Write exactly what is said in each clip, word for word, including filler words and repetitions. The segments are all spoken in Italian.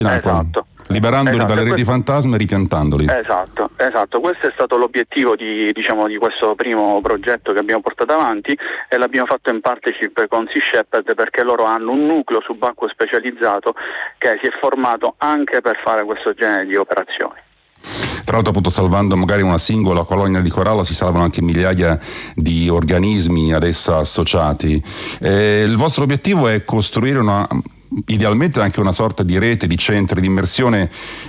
Esatto. Liberandoli esatto. dalle reti fantasma e ripiantandoli. Esatto, esatto. Questo è stato l'obiettivo di, diciamo, di questo primo progetto che abbiamo portato avanti, e l'abbiamo fatto in partnership con Sea Shepherd, perché loro hanno un nucleo subacqueo specializzato che si è formato anche per fare questo genere di operazioni. Tra l'altro, appunto, salvando magari una singola colonia di corallo si salvano anche migliaia di organismi ad essa associati. Eh, il vostro obiettivo è costruire una, idealmente anche una sorta di rete di centri di immersione.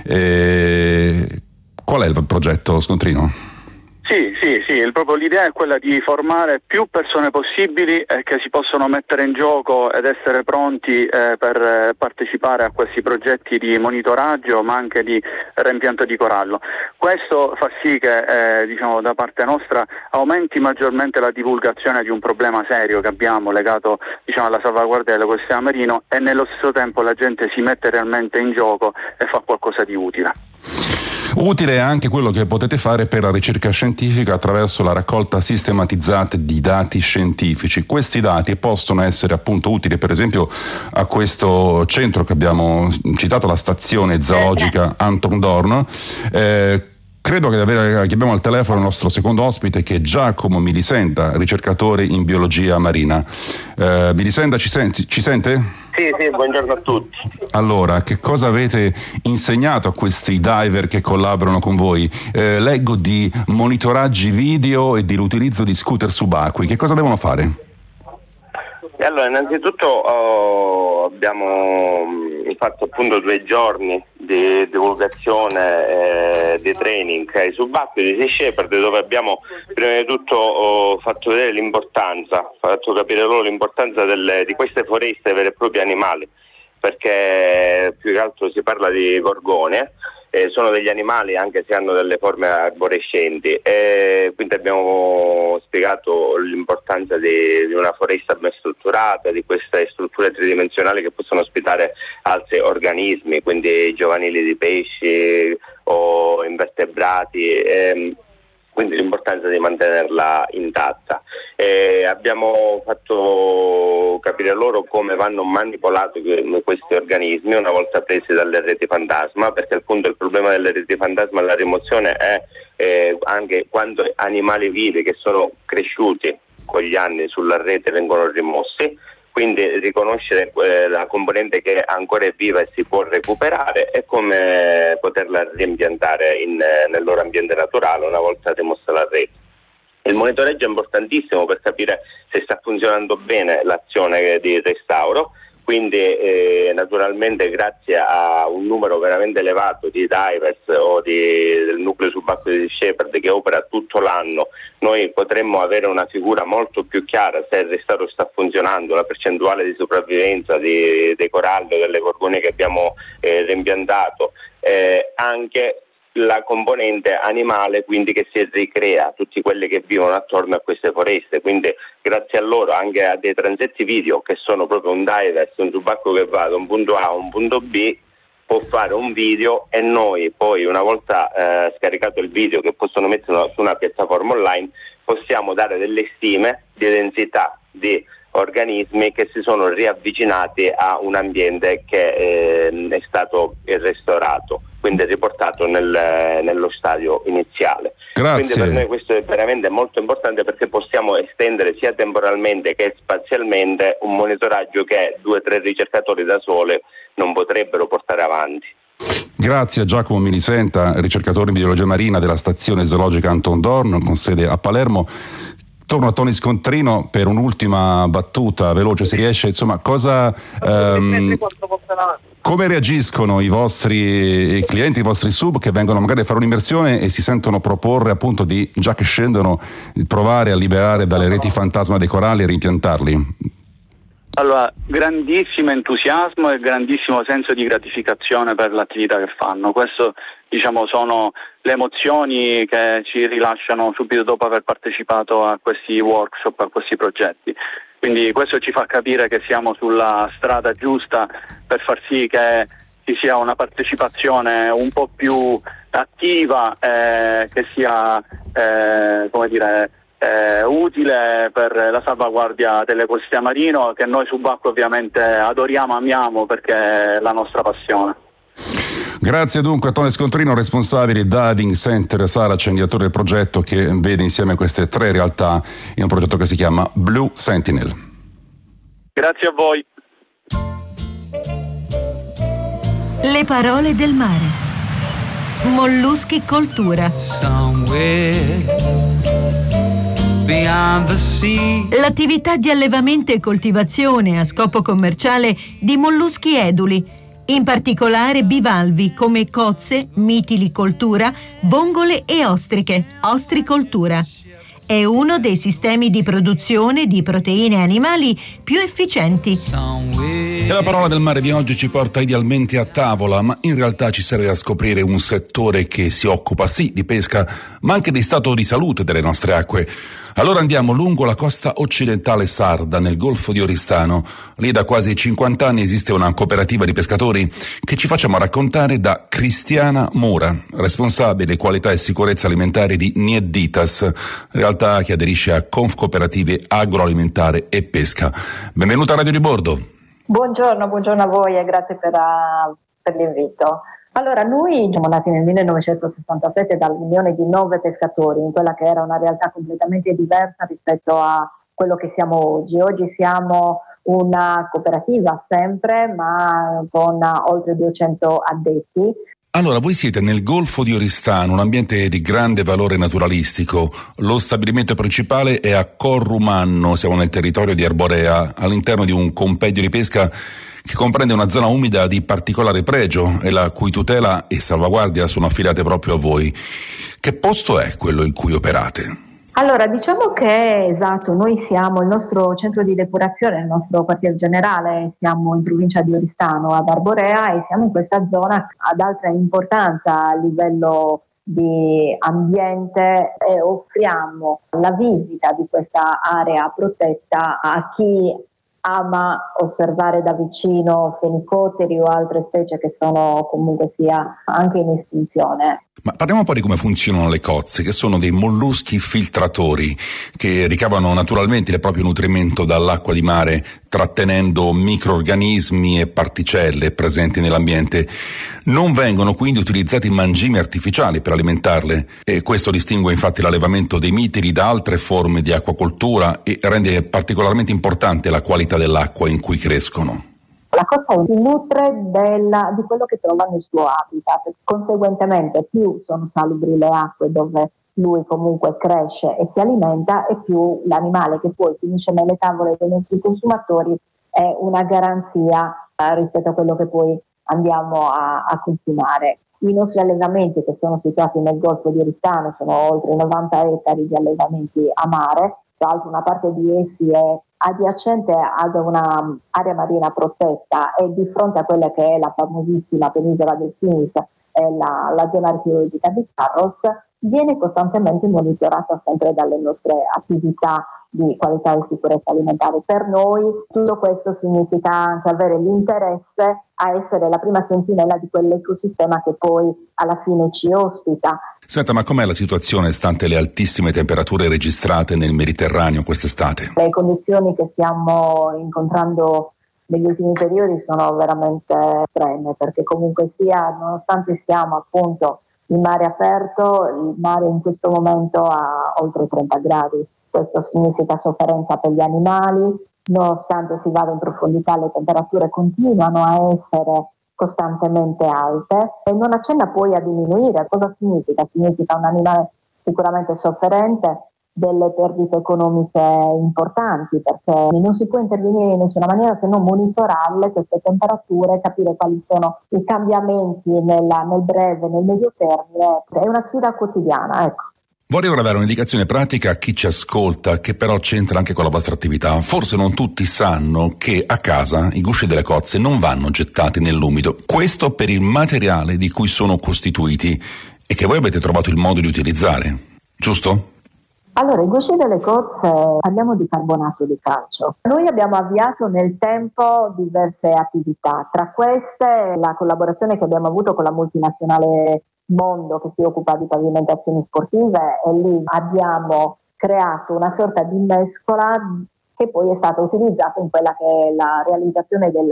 Eh, qual è il progetto, Scontrino? Sì, sì, sì, il, proprio l'idea è quella di formare più persone possibili eh, che si possono mettere in gioco ed essere pronti eh, per eh, partecipare a questi progetti di monitoraggio, ma anche di reimpianto di corallo. Questo fa sì che eh, diciamo, da parte nostra aumenti maggiormente la divulgazione di un problema serio che abbiamo legato, diciamo, alla salvaguardia dell'ecosistema marino, e nello stesso tempo la gente si mette realmente in gioco e fa qualcosa di utile. Utile è anche quello che potete fare per la ricerca scientifica attraverso la raccolta sistematizzata di dati scientifici. Questi dati possono essere appunto utili, per esempio, a questo centro che abbiamo citato, la stazione zoologica Anton Doorn. Eh, credo che, avere, che abbiamo al telefono il nostro secondo ospite, che è Giacomo Milisenta, ricercatore in biologia marina. Eh, Milisenta, ci, sen- ci sente? Sì, sì, buongiorno a tutti. Allora, che cosa avete insegnato a questi diver che collaborano con voi? Eh, leggo di monitoraggi video e dell'utilizzo di scooter subacquei. Che cosa devono fare? E allora, innanzitutto oh, abbiamo mh, fatto appunto due giorni di divulgazione e di training ai subacquei di Sea Shepherd, dove abbiamo prima di tutto oh, fatto vedere l'importanza, fatto capire loro l'importanza delle, di queste foreste vere e proprie animali, perché più che altro si parla di gorgone. Eh, sono degli animali anche se hanno delle forme arborescenti, e quindi abbiamo spiegato l'importanza di, di una foresta ben strutturata, di queste strutture tridimensionali che possono ospitare altri organismi, quindi giovanili di pesci o invertebrati, ehm, quindi l'importanza di mantenerla intatta. Eh, abbiamo fatto capire loro come vanno manipolati questi organismi una volta presi dalle reti fantasma, perché appunto il problema delle reti fantasma, la rimozione, è eh, anche quando animali vivi che sono cresciuti con gli anni sulla rete vengono rimossi. Quindi riconoscere eh, la componente che ancora è viva e si può recuperare, e come poterla reimpiantare in, eh, nel loro ambiente naturale una volta rimossa la rete. Il monitoraggio è importantissimo per capire se sta funzionando bene l'azione di restauro, quindi eh, naturalmente grazie a un numero veramente elevato di divers o di, del nucleo subacqueo di Shepherd che opera tutto l'anno, noi potremmo avere una figura molto più chiara se il restauro sta funzionando, la percentuale di sopravvivenza di, dei coralli, delle gorgone che abbiamo eh, reimpiantato, eh, anche la componente animale, quindi che si ricrea, tutti quelli che vivono attorno a queste foreste. Quindi grazie a loro, anche a dei transetti video che sono proprio un divers, un subacqueo che va da un punto A a un punto B, può fare un video, e noi poi una volta eh, scaricato il video, che possono metterlo su una piattaforma online, possiamo dare delle stime di densità di organismi che si sono riavvicinati a un ambiente che eh, è stato restaurato, quindi riportato nel, nello stadio iniziale. Grazie. Quindi per noi questo è veramente molto importante, perché possiamo estendere sia temporalmente che spazialmente un monitoraggio che due o tre ricercatori da sole non potrebbero portare avanti. Grazie a Giacomo Milisenta, ricercatore in biologia marina della stazione zoologica Anton Doorn con sede a Palermo. Torno a Tony Scontrino per un'ultima battuta veloce, se riesce. Insomma, cosa ehm, come reagiscono i vostri i clienti, i vostri sub che vengono magari a fare un'immersione e si sentono proporre appunto di, già che scendono, provare a liberare dalle reti fantasma dei coralli e rimpiantarli? Allora, grandissimo entusiasmo e grandissimo senso di gratificazione per l'attività che fanno. Questo, diciamo, sono le emozioni che ci rilasciano subito dopo aver partecipato a questi workshop, a questi progetti. Quindi questo ci fa capire che siamo sulla strada giusta per far sì che ci sia una partecipazione un po' più attiva, eh, che sia, eh, come dire, Eh, utile per la salvaguardia dell'ecosistema marino, che noi subacquei ovviamente adoriamo, amiamo, perché è la nostra passione. Grazie dunque a Tony Scontrino, responsabile Diving Center Saracen, direttore del progetto che vede insieme queste tre realtà in un progetto che si chiama Blue Sentinel. Grazie a voi. Le parole del mare. Molluschi Coltura. L'attività di allevamento e coltivazione a scopo commerciale di molluschi eduli, in particolare bivalvi come cozze, mitilicoltura, vongole e ostriche, ostricoltura. È uno dei sistemi di produzione di proteine animali più efficienti. E la parola del mare di oggi ci porta idealmente a tavola, ma in realtà ci serve a scoprire un settore che si occupa sì di pesca, ma anche di stato di salute delle nostre acque. Allora andiamo lungo la costa occidentale sarda, nel Golfo di Oristano. Lì da quasi cinquanta anni esiste una cooperativa di pescatori che ci facciamo raccontare da Cristiana Mura, responsabile qualità e sicurezza alimentare di Niedditas, realtà che aderisce a Confcooperative Agroalimentare e Pesca. Benvenuta a Radio di Bordo. Buongiorno, buongiorno a voi e grazie per, uh, per l'invito. Allora, noi siamo nati nel millenovecentosessantasette dall'unione di nove pescatori in quella che era una realtà completamente diversa rispetto a quello che siamo oggi. Oggi siamo una cooperativa sempre, ma con oltre duecento addetti. Allora, voi siete nel Golfo di Oristano, un ambiente di grande valore naturalistico. Lo stabilimento principale è a Corrumanno, siamo nel territorio di Arborea, all'interno di un compendio di pesca che comprende una zona umida di particolare pregio e la cui tutela e salvaguardia sono affidate proprio a voi. Che posto è quello in cui operate? Allora, diciamo che esatto, noi siamo il nostro centro di depurazione, il nostro quartier generale, siamo in provincia di Oristano ad Arborea e siamo in questa zona ad alta importanza a livello di ambiente e offriamo la visita di questa area protetta a chi ama osservare da vicino fenicoteri o altre specie che sono comunque sia anche in estinzione. Ma parliamo un po' di come funzionano le cozze, che sono dei molluschi filtratori che ricavano naturalmente il proprio nutrimento dall'acqua di mare, trattenendo microrganismi e particelle presenti nell'ambiente. Non vengono quindi utilizzati mangimi artificiali per alimentarle, e questo distingue infatti l'allevamento dei mitili da altre forme di acquacoltura e rende particolarmente importante la qualità dell'acqua in cui crescono. La cozza si nutre della, di quello che trova nel suo habitat, conseguentemente più sono salubri le acque dove lui comunque cresce e si alimenta e più l'animale che poi finisce nelle tavole dei nostri consumatori è una garanzia eh, rispetto a quello che poi andiamo a, a consumare. I nostri allevamenti che sono situati nel Golfo di Oristano sono oltre novanta ettari di allevamenti a mare, tra l'altro una parte di essi è adiacente ad una area marina protetta e di fronte a quella che è la famosissima penisola del Sinis e la, la zona archeologica di Carros, viene costantemente monitorata sempre dalle nostre attività di qualità e sicurezza alimentare. Per noi tutto questo significa anche avere l'interesse a essere la prima sentinella di quell'ecosistema che poi alla fine ci ospita. Senta, ma com'è la situazione stante le altissime temperature registrate nel Mediterraneo quest'estate? Le condizioni che stiamo incontrando negli ultimi periodi sono veramente estreme, perché comunque sia, nonostante siamo appunto in mare aperto, il mare in questo momento ha oltre trenta gradi. Questo significa sofferenza per gli animali, nonostante si vada in profondità le temperature continuano a essere costantemente alte e non accenna poi a diminuire. Cosa significa? Significa un animale sicuramente sofferente, delle perdite economiche importanti, perché non si può intervenire in nessuna maniera se non monitorarle queste temperature, capire quali sono i cambiamenti nella, nel breve, nel medio termine. È una sfida quotidiana, ecco. Vorrei ora dare un'indicazione pratica a chi ci ascolta, che però c'entra anche con la vostra attività. Forse non tutti sanno che a casa i gusci delle cozze non vanno gettati nell'umido. Questo per il materiale di cui sono costituiti e che voi avete trovato il modo di utilizzare, giusto? Allora, i gusci delle cozze, parliamo di carbonato di calcio. Noi abbiamo avviato nel tempo diverse attività, tra queste la collaborazione che abbiamo avuto con la multinazionale Mondo che si occupa di pavimentazioni sportive e lì abbiamo creato una sorta di mescola che poi è stata utilizzata in quella che è la realizzazione della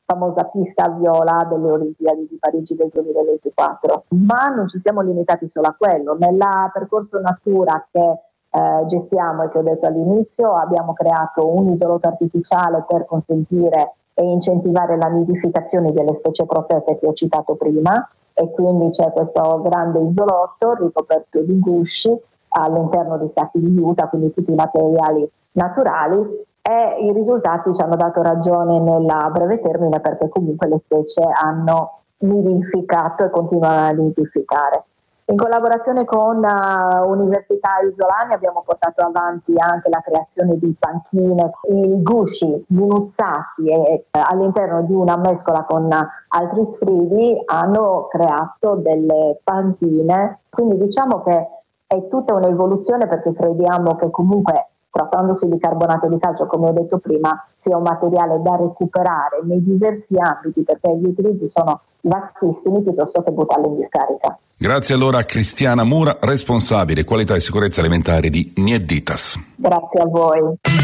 famosa pista viola delle Olimpiadi di Parigi del duemilaventiquattro. Ma non ci siamo limitati solo a quello. Nel percorso natura che eh, gestiamo e che ho detto all'inizio, abbiamo creato un isolotto artificiale per consentire e incentivare la nidificazione delle specie protette che ho citato prima, e quindi c'è questo grande isolotto ricoperto di gusci all'interno di sacchi di juta, quindi tutti i materiali naturali, e i risultati ci hanno dato ragione nella breve termine, perché comunque le specie hanno nidificato e continuano a nidificare. In collaborazione con uh, università isolane abbiamo portato avanti anche la creazione di panchine. I gusci sminuzzati e, eh, all'interno di una mescola con uh, altri sfridi hanno creato delle panchine, quindi diciamo che è tutta un'evoluzione, perché crediamo che comunque, trattandosi di carbonato di calcio, come ho detto prima, sia un materiale da recuperare nei diversi ambiti, perché gli utilizzi sono vastissimi, piuttosto che buttarli in discarica. Grazie allora a Cristiana Mura, responsabile qualità e sicurezza alimentare di Niedditas. Grazie a voi.